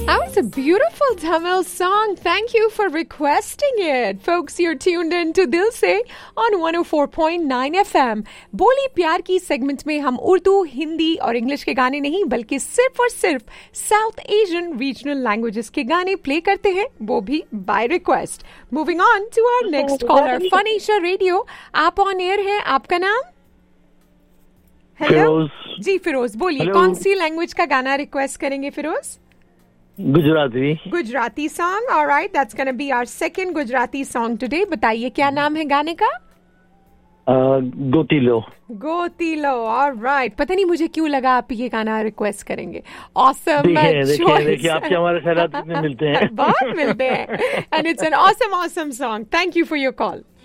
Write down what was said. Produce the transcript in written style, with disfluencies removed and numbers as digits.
That was a beautiful Tamil song. Thank you for requesting it. Folks, you're tuned in to Dil Se on 104.9 FM. बोली प्यार की segment में हम उर्दू, हिंदी और English के गाने नहीं बल्कि सिर्फ और सिर्फ साउथ एशियन रीजनल लैंग्वेजेस के गाने प्ले करते हैं, वो भी bye request. Moving on to our next collar. फनीशा radio, आप ऑन एयर हैं. आपका नाम? हेलो जी फिरोज, बोलिए कौन सी लैंग्वेज का गाना रिक्वेस्ट करेंगे Firoz? Gujarati song. Alright, that's gonna be our second Gujarati song today. बताइए क्या नाम है गाने का? गोतीलो. ऑलराइट, पता नहीं मुझे क्यों लगा आप ये गाना रिक्वेस्ट करेंगे. ऑसम देखिए आपके हमारे खैरात में मिलते हैं. बहुत मिलते हैं. And it's an awesome song. Thank you for your call.